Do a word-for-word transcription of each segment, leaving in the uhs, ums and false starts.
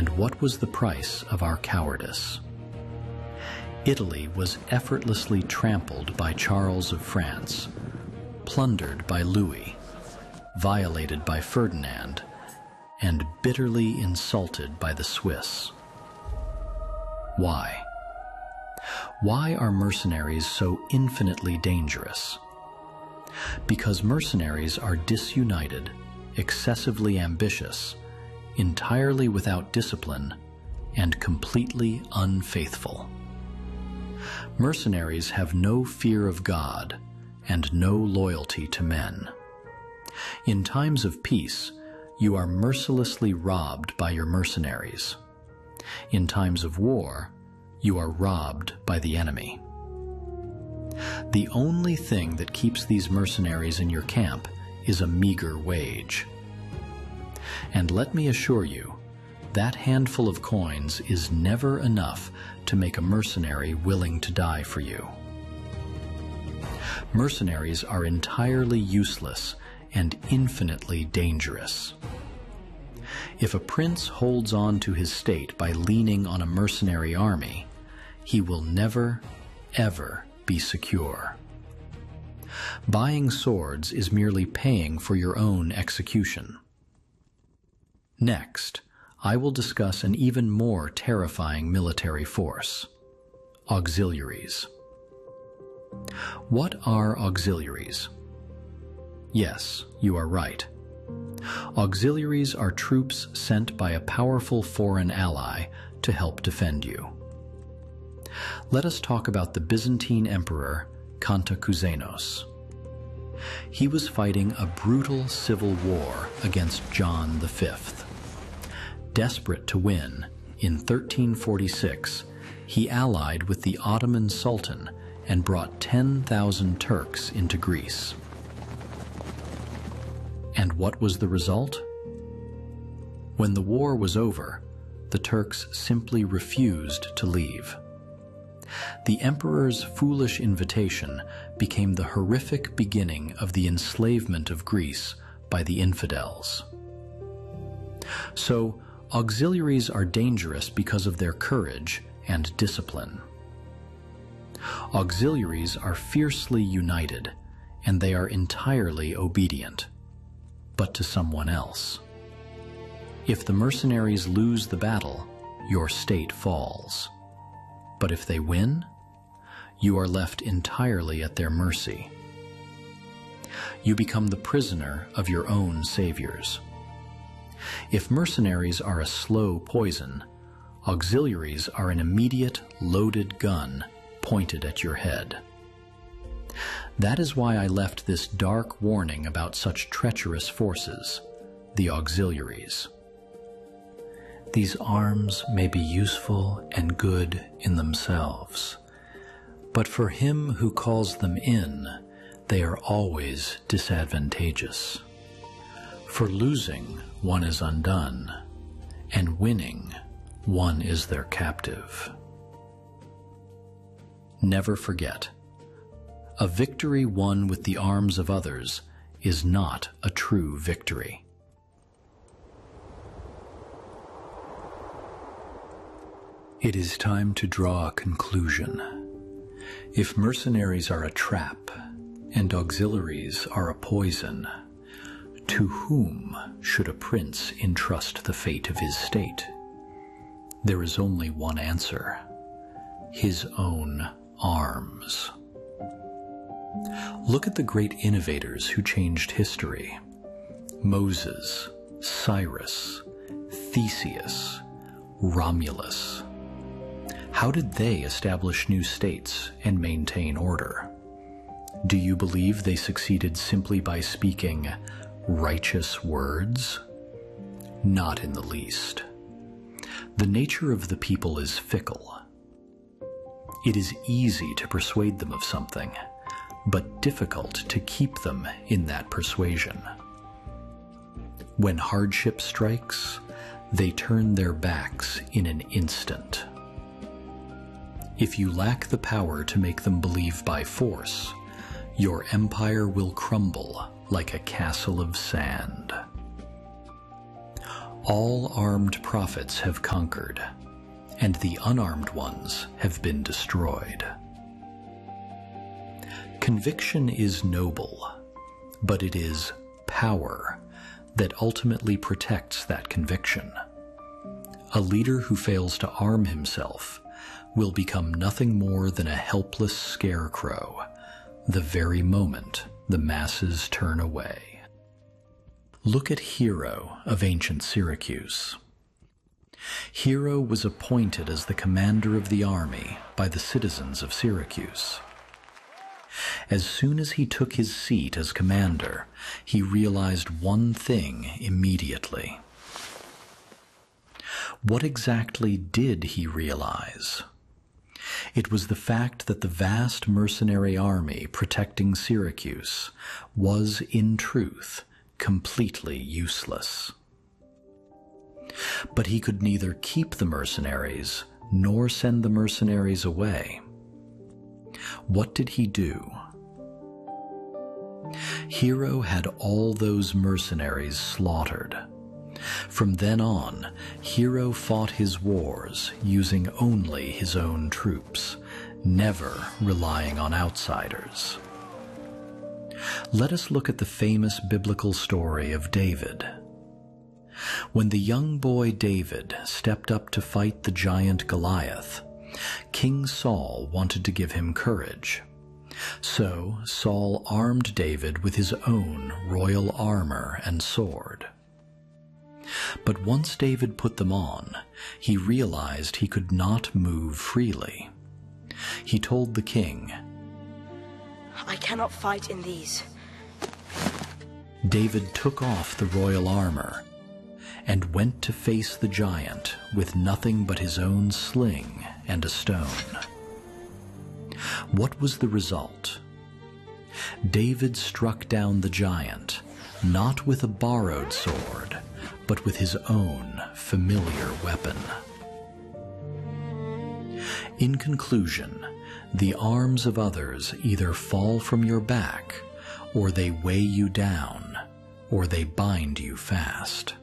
And what was the price of our cowardice? Italy was effortlessly trampled by Charles of France, plundered by Louis, violated by Ferdinand, and bitterly insulted by the Swiss. Why? Why are mercenaries so infinitely dangerous? Because mercenaries are disunited, excessively ambitious, entirely without discipline, and completely unfaithful. Mercenaries have no fear of God and no loyalty to men. In times of peace, you are mercilessly robbed by your mercenaries. In times of war, you are robbed by the enemy. The only thing that keeps these mercenaries in your camp is a meager wage. And let me assure you, that handful of coins is never enough to make a mercenary willing to die for you. Mercenaries are entirely useless and infinitely dangerous. If a prince holds on to his state by leaning on a mercenary army, he will never, ever be secure. Buying swords is merely paying for your own execution. Next, I will discuss an even more terrifying military force: auxiliaries. What are auxiliaries? Yes, you are right. Auxiliaries are troops sent by a powerful foreign ally to help defend you. Let us talk about the Byzantine Emperor Cantacuzenos. He was fighting a brutal civil war against John the Fifth. Desperate to win, in thirteen forty-six, he allied with the Ottoman Sultan and brought ten thousand Turks into Greece. And what was the result? When the war was over, the Turks simply refused to leave. The emperor's foolish invitation became the horrific beginning of the enslavement of Greece by the infidels. So, auxiliaries are dangerous because of their courage and discipline. Auxiliaries are fiercely united, and they are entirely obedient, but to someone else. If the mercenaries lose the battle, your state falls. But if they win, you are left entirely at their mercy. You become the prisoner of your own saviors. If mercenaries are a slow poison, auxiliaries are an immediate, loaded gun pointed at your head. That is why I left this dark warning about such treacherous forces, the auxiliaries. These arms may be useful and good in themselves, but for him who calls them in, they are always disadvantageous. For losing, one is undone, and winning, one is their captive. Never forget, a victory won with the arms of others is not a true victory. It is time to draw a conclusion. If mercenaries are a trap and auxiliaries are a poison, to whom should a prince entrust the fate of his state? There is only one answer: his own arms. Look at the great innovators who changed history: Moses, Cyrus, Theseus, Romulus. How did they establish new states and maintain order? Do you believe they succeeded simply by speaking righteous words? Not in the least. The nature of the people is fickle. It is easy to persuade them of something, but difficult to keep them in that persuasion. When hardship strikes, they turn their backs in an instant. If you lack the power to make them believe by force, your empire will crumble like a castle of sand. All armed prophets have conquered, and the unarmed ones have been destroyed. Conviction is noble, but it is power that ultimately protects that conviction. A leader who fails to arm himself will become nothing more than a helpless scarecrow the very moment the masses turn away. Look at Hero of ancient Syracuse. Hero was appointed as the commander of the army by the citizens of Syracuse. As soon as he took his seat as commander, he realized one thing immediately. What exactly did he realize? It was the fact that the vast mercenary army protecting Syracuse was, in truth, completely useless. But he could neither keep the mercenaries nor send the mercenaries away. What did he do? Hero had all those mercenaries slaughtered. From then on, Hero fought his wars using only his own troops, never relying on outsiders. Let us look at the famous biblical story of David. When the young boy David stepped up to fight the giant Goliath, King Saul wanted to give him courage. So Saul armed David with his own royal armor and sword. But once David put them on, he realized he could not move freely. He told the king, "I cannot fight in these." David took off the royal armor and went to face the giant with nothing but his own sling and a stone. What was the result? David struck down the giant, not with a borrowed sword, but with his own familiar weapon. In conclusion, the arms of others either fall from your back, or they weigh you down, or they bind you fast.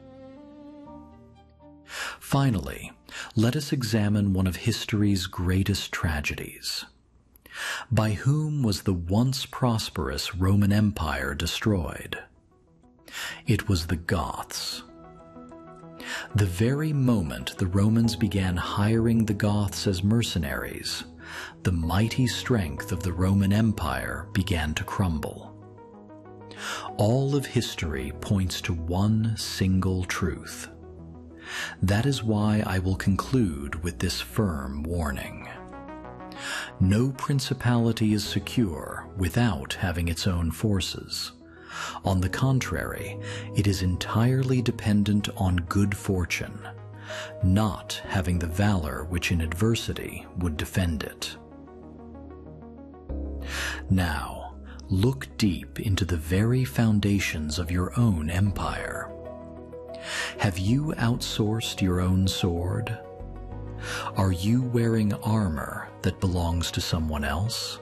Finally, let us examine one of history's greatest tragedies. By whom was the once prosperous Roman Empire destroyed? It was the Goths. The very moment the Romans began hiring the Goths as mercenaries, the mighty strength of the Roman Empire began to crumble. All of history points to one single truth. That is why I will conclude with this firm warning. No principality is secure without having its own forces. On the contrary, it is entirely dependent on good fortune, not having the valor which in adversity would defend it. Now, look deep into the very foundations of your own empire. Have you outsourced your own sword? Are you wearing armor that belongs to someone else?